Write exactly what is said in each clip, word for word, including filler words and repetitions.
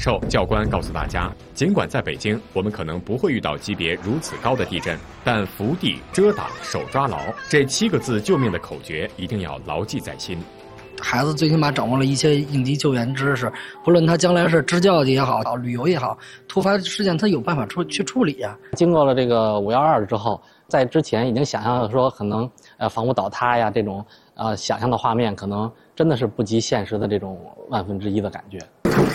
受，教官告诉大家，尽管在北京我们可能不会遇到级别如此高的地震，但伏地、遮挡、手抓牢这七个字救命的口诀一定要牢记在心。 孩子最起码掌握了一些应急救援知识，不论他将来是支教也好，旅游也好，突发事件他有办法处去处理啊。 经过了这个五幺二之后，在之前已经想象说可能呃房屋倒塌呀这种呃想象的画面，可能真的是不及现实的这种万分之一的感觉。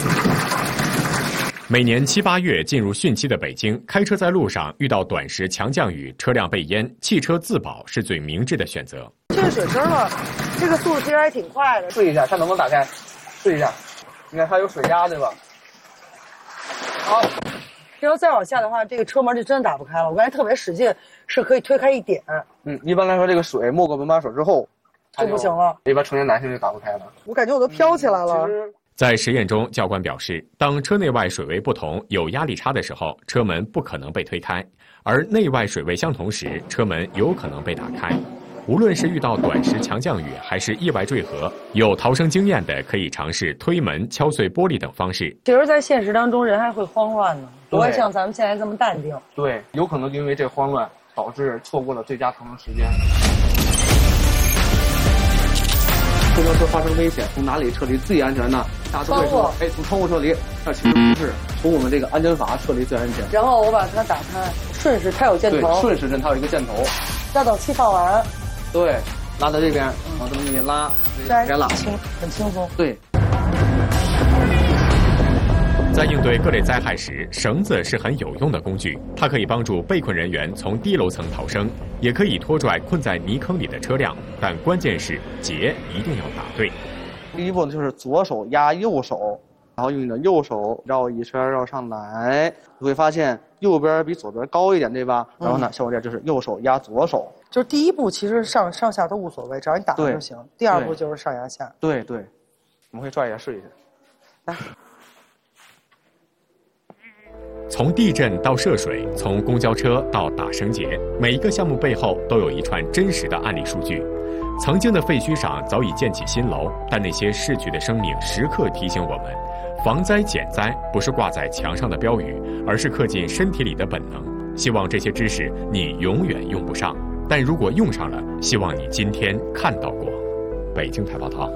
每年七八月进入汛期的北京，开车在路上遇到短时强降雨，车辆被淹，汽车自保是最明智的选择。 进水声了，这个速度其实还挺快的。 试一下，看能不能打开，试一下。你看它有水压，对吧？好， 然后再往下的话，这个车门就真的打不开了。我刚才特别使劲，是可以推开一点。 嗯，一般来说，这个水没过门把手之后， 就不行了。 一般成年男性就打不开了。 我感觉我都飘起来了。 嗯在实验中，教官表示，当车内外水位不同、有压力差的时候，车门不可能被推开；而内外水位相同时，车门有可能被打开。无论是遇到短时强降雨，还是意外坠河，有逃生经验的可以尝试推门、敲碎玻璃等方式。 其实，在现实当中，人还会慌乱呢，不会像咱们现在这么淡定。 对，有可能因为这慌乱导致错过了最佳逃生时间。公交车发生危险，从哪里撤离最安全呢？大家都会说，哎，从窗户撤离。那其实不是，从我们这个安检阀撤离最安全。 然后我把它打开，顺时它有箭头， 对，顺时针它有一个箭头。 压到气放完。 对，拉到这边，然后这么一拉， 开了，轻，很轻松。 对。 在应对各类灾害时，绳子是很有用的工具，它可以帮助被困人员从低楼层逃生，也可以拖拽困在泥坑里的车辆。但关键是结一定要打对。 第一步呢，就是左手压右手，然后用你的右手绕一圈绕上来，你会发现右边比左边高一点，对吧？然后呢，像我这就是右手压左手。 就是第一步其实上上下都无所谓，只要你打了就行。第二步就是上压下。 对对，我们可以抓一下试一下。来。 从地震到涉水，从公交车到打绳结，每一个项目背后都有一串真实的案例数据。曾经的废墟上早已建起新楼，但那些逝去的生命时刻提醒我们，防灾减灾不是挂在墙上的标语，而是刻进身体里的本能。希望这些知识你永远用不上，但如果用上了，希望你今天看到过。北京台报道。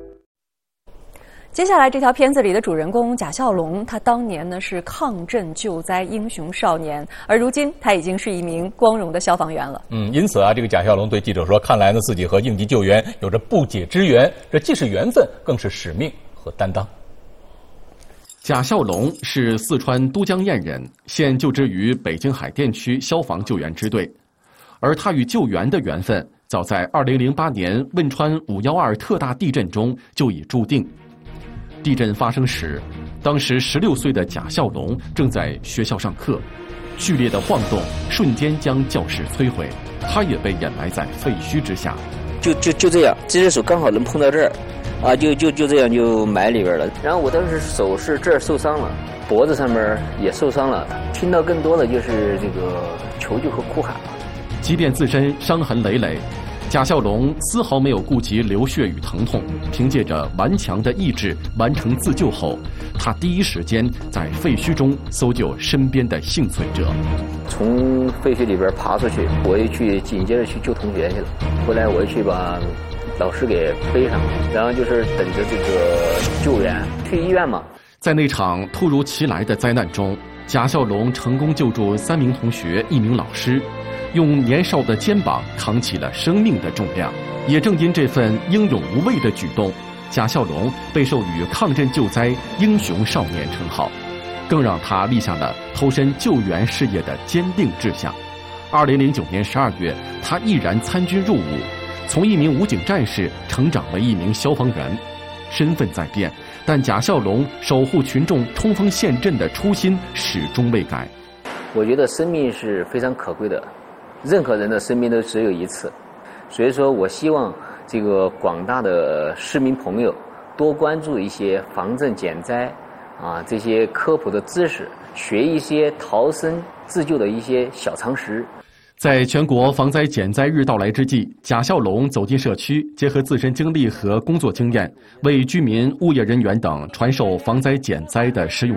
接下来这条片子里的主人公贾孝龙，他当年呢是抗震救灾英雄少年，而如今他已经是一名光荣的消防员了。 嗯，因此啊，这个贾孝龙对记者说：“看来呢，自己和应急救援有着不解之缘，这既是缘分，更是使命和担当。” 贾孝龙是四川都江堰人，现就职于北京海淀区消防救援支队，而他与救援的缘分，早在二零零八年汶川五幺二特大地震中就已注定。地震发生时，当时十六岁的贾孝龙正在学校上课，剧烈的晃动瞬间将教室摧毁，他也被掩埋在废墟之下。 就就就这样，这只手刚好能碰到这儿，啊，就就就这样就埋里边了。然后我当时手是这儿受伤了，脖子上面也受伤了，听到更多的就是这个求救和哭喊了。 即便自身伤痕累累，贾孝龙丝毫没有顾及流血与疼痛，凭借着顽强的意志完成自救后，他第一时间在废墟中搜救身边的幸存者。 从废墟里边爬出去，我又去紧接着去救同学去了。后来我又去把老师给背上，然后就是等着这个救援，去医院嘛。 在那场突如其来的灾难中，贾孝龙成功救助三名同学、一名老师。用年少的肩膀扛起了生命的重量，也正因这份英勇无畏的举动，贾孝龙被授予抗震救灾英雄少年称号，更让他立下了投身救援事业的坚定志向。二零零九年十二月，他毅然参军入伍，从一名武警战士成长为一名消防员。身份在变，但贾孝龙守护群众冲锋陷阵的初心始终未改。 我觉得生命是非常可贵的，任何人的生命都只有一次，所以说我希望这个广大的市民朋友多关注一些防震减灾啊这些科普的知识，学一些逃生自救的一些小常识。 在全国防灾减灾日到来之际，贾孝龙走进社区，结合自身经历和工作经验，为居民、物业人员等传授防灾减灾的实用